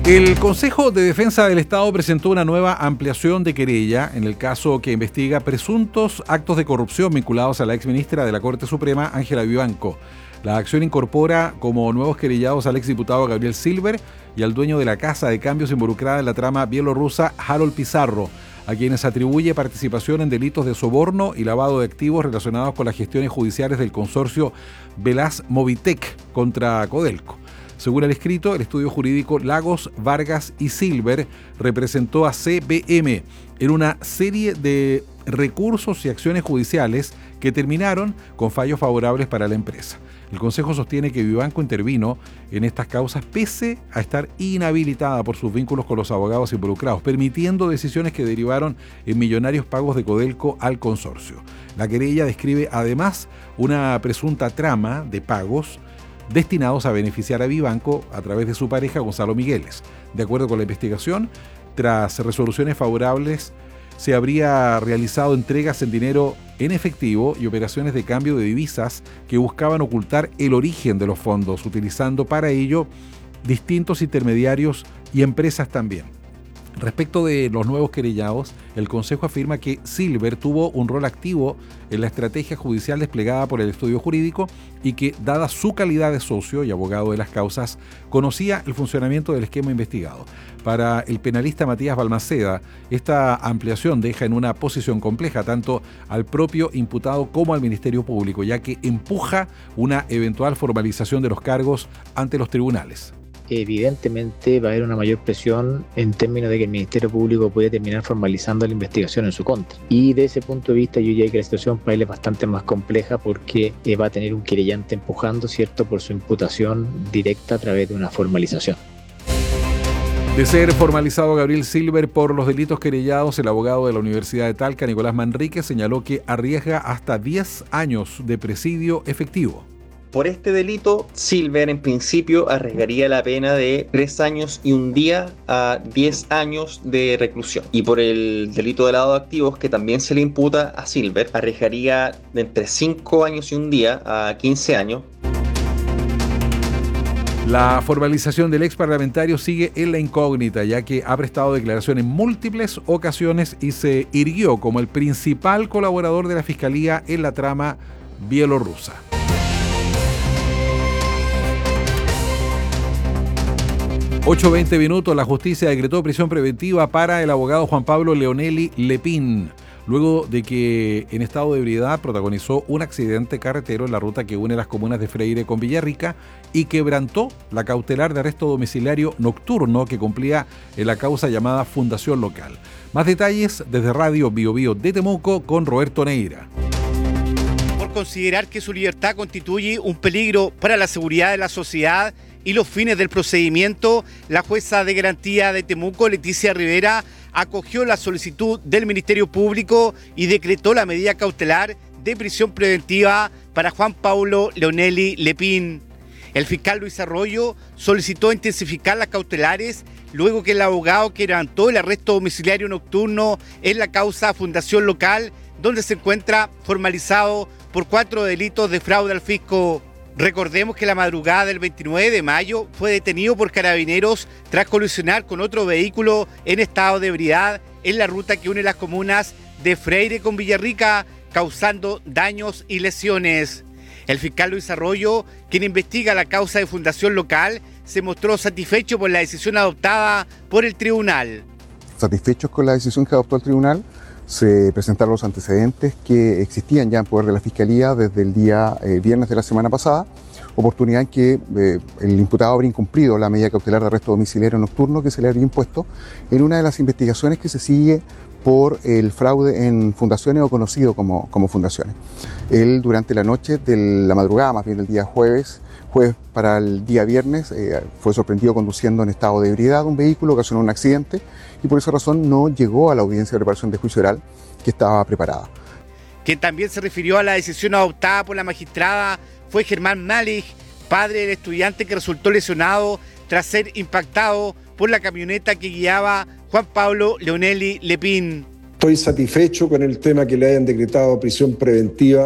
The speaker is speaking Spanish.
El Consejo de Defensa del Estado presentó una nueva ampliación de querella en el caso que investiga presuntos actos de corrupción vinculados a la exministra de la Corte Suprema, Ángela Vivanco. La acción incorpora como nuevos querellados al exdiputado Gabriel Silver y al dueño de la casa de cambios involucrada en la trama bielorrusa, Harold Pizarro, a quienes atribuye participación en delitos de soborno y lavado de activos relacionados con las gestiones judiciales del consorcio Velas Movitec contra Codelco. Según el escrito, el estudio jurídico Lagos, Vargas y Silver representó a CBM en una serie de recursos y acciones judiciales que terminaron con fallos favorables para la empresa. El Consejo sostiene que Vivanco intervino en estas causas pese a estar inhabilitada por sus vínculos con los abogados involucrados, permitiendo decisiones que derivaron en millonarios pagos de Codelco al consorcio. La querella describe además una presunta trama de pagos destinados a beneficiar a Vivanco a través de su pareja Gonzalo Migueles. De acuerdo con la investigación, tras resoluciones favorables, se habría realizado entregas en dinero en efectivo y operaciones de cambio de divisas que buscaban ocultar el origen de los fondos, utilizando para ello distintos intermediarios y empresas también. Respecto de los nuevos querellados, el Consejo afirma que Silver tuvo un rol activo en la estrategia judicial desplegada por el estudio jurídico y que, dada su calidad de socio y abogado de las causas, conocía el funcionamiento del esquema investigado. Para el penalista Matías Balmaceda, esta ampliación deja en una posición compleja tanto al propio imputado como al Ministerio Público, ya que empuja una eventual formalización de los cargos ante los tribunales. Evidentemente va a haber una mayor presión en términos de que el Ministerio Público puede terminar formalizando la investigación en su contra. Y de ese punto de vista yo diría que la situación para él es bastante más compleja porque va a tener un querellante empujando, ¿cierto?, por su imputación directa a través de una formalización. De ser formalizado Gabriel Silver por los delitos querellados, el abogado de la Universidad de Talca, Nicolás Manrique, señaló que arriesga hasta 10 años de presidio efectivo. Por este delito, Silver en principio arriesgaría la pena de 3 años y un día a 10 años de reclusión. Y por el delito de lavado de activos, que también se le imputa a Silver, arriesgaría de entre 5 años y un día a 15 años. La formalización del ex parlamentario sigue en la incógnita, ya que ha prestado declaración en múltiples ocasiones y se irguió como el principal colaborador de la Fiscalía en la trama bielorrusa. 8:20 minutos, la justicia decretó prisión preventiva para el abogado Juan Pablo Leonelli Lepín, luego de que en estado de ebriedad protagonizó un accidente carretero en la ruta que une las comunas de Freire con Villarrica y quebrantó la cautelar de arresto domiciliario nocturno que cumplía en la causa llamada Fundación Local. Más detalles desde Radio Bio Bio de Temuco con Roberto Neira. Por considerar que su libertad constituye un peligro para la seguridad de la sociedad y los fines del procedimiento, la jueza de garantía de Temuco, Leticia Rivera, acogió la solicitud del Ministerio Público y decretó la medida cautelar de prisión preventiva para Juan Pablo Leonelli Lepín. El fiscal Luis Arroyo solicitó intensificar las cautelares luego que el abogado quebrantó el arresto domiciliario nocturno en la causa Fundación Local, donde se encuentra formalizado por 4 delitos de fraude al fisco. Recordemos que la madrugada del 29 de mayo fue detenido por carabineros tras colisionar con otro vehículo en estado de ebriedad en la ruta que une las comunas de Freire con Villarrica, causando daños y lesiones. El fiscal Luis Arroyo, quien investiga la causa de Fundación Local, se mostró satisfecho por la decisión adoptada por el tribunal. Satisfechos con la decisión que adoptó el tribunal, se presentaron los antecedentes que existían ya en poder de la Fiscalía desde el día viernes de la semana pasada, oportunidad en que el imputado habría incumplido la medida cautelar de arresto domiciliario nocturno que se le habría impuesto en una de las investigaciones que se sigue por el fraude en fundaciones o conocido como fundaciones. Él durante la noche de la madrugada, más bien del día jueves para el día viernes, fue sorprendido conduciendo en estado de ebriedad un vehículo, ocasionó un accidente y por esa razón no llegó a la audiencia de preparación de juicio oral que estaba preparada. Quien también se refirió a la decisión adoptada por la magistrada fue Germán Malich, padre del estudiante que resultó lesionado tras ser impactado por la camioneta que guiaba Juan Pablo Leonelli Lepín. Estoy satisfecho con el tema que le hayan decretado prisión preventiva